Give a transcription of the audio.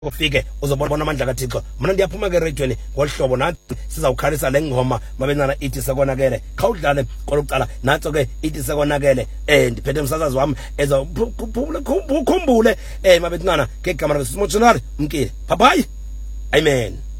ufike uzobona amandla kaThixo. Mina ndiyaphuma ke radioweni ngolhlobo nathi sizawukhalisa le ngoma mabencana ithi sekonakele. Khawudlale kolucala natso ke ithi sekonakele. Ndiphethe umsasazi wami ezawukhumbule mabencana ke igama laSimotionary Mkile. Bye bye. Amen.